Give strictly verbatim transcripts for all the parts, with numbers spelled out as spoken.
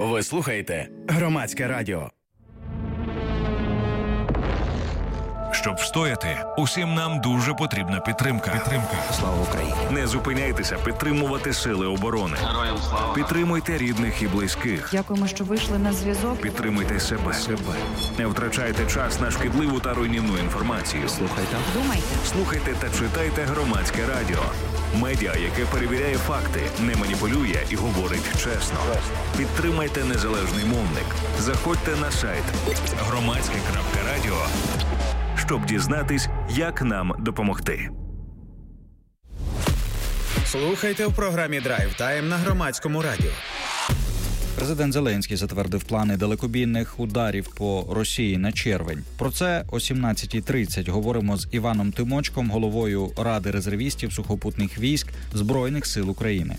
Ви слухаєте Громадське радіо. Щоб встояти, усім нам дуже потрібна підтримка. Підтримка. Слава Україні! Не зупиняйтеся підтримувати сили оборони. Героям слава! Підтримуйте рідних і близьких. Дякуємо, що вийшли на зв'язок. Підтримуйте себе. себе. Не втрачайте час на шкідливу та руйнівну інформацію. Слухайте. Думайте. Слухайте та читайте Громадське радіо. Медіа, яке перевіряє факти, не маніпулює і говорить чесно. Підтримайте незалежний мовник. Заходьте на сайт громадське крапка радіо, щоб дізнатись, як нам допомогти. Слухайте в програмі Драйв Тайм на Громадському радіо. Президент Зеленський затвердив плани далекобійних ударів по Росії на червень. Про це о сімнадцятій тридцять говоримо з Іваном Тимочком, головою Ради резервістів сухопутних військ Збройних сил України.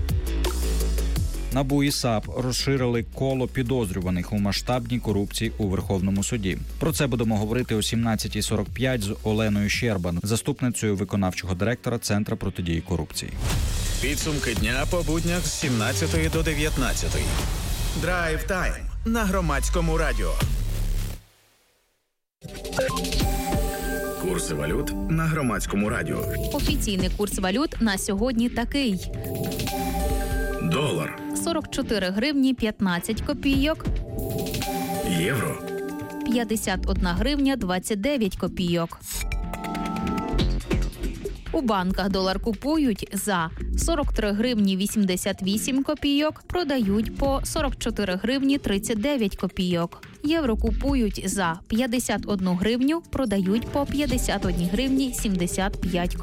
НАБУ і САП розширили коло підозрюваних у масштабній корупції у Верховному суді. Про це будемо говорити о сімнадцятій сорок п'ять з Оленою Щербан, заступницею виконавчого директора Центру протидії корупції. Підсумки дня по буднях з сімнадцятої до дев'ятнадцятої. Драйв Тайм на Громадському радіо. Курси валют на Громадському радіо. Офіційний курс валют на сьогодні такий. Долар. сорок чотири гривні п'ятнадцять копійок. Євро. п'ятдесят одна гривня двадцять дев'ять копійок. У банках долар купують за сорок три гривні вісімдесят вісім копійок, продають по сорок чотири гривні тридцять дев'ять копійок. Євро купують за п'ятдесят одну гривню, продають по п'ятдесят одна гривні сімдесят п'ять копійок.